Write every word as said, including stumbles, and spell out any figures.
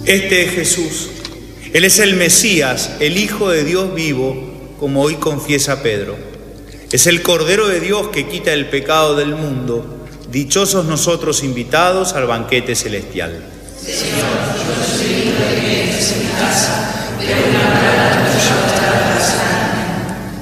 Este es Jesús. Él es el Mesías, el Hijo de Dios vivo, como hoy confiesa Pedro. Es el Cordero de Dios que quita el pecado del mundo. Dichosos nosotros invitados al banquete celestial. Señor, yo soy digno de que entres en mi casa, pero